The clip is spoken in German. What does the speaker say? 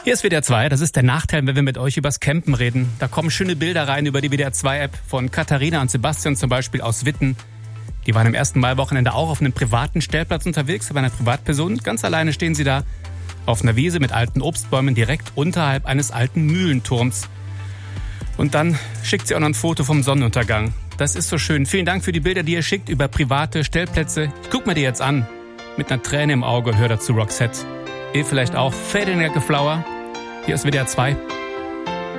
Hier ist WDR 2, das ist der Nachteil, wenn wir mit euch übers Campen reden. Da kommen schöne Bilder rein über die WDR 2-App von Katharina und Sebastian zum Beispiel aus Witten. Die waren am ersten Maiwochenende auch auf einem privaten Stellplatz unterwegs, bei einer Privatperson. Ganz alleine stehen sie da auf einer Wiese mit alten Obstbäumen direkt unterhalb eines alten Mühlenturms. Und dann schickt sie auch noch ein Foto vom Sonnenuntergang. Das ist so schön. Vielen Dank für die Bilder, die ihr schickt über private Stellplätze. Ich guck mir die jetzt an. Mit einer Träne im Auge, hör dazu Roxette. Ihr vielleicht auch Fading Like a Flower. Hier ist WDR 2.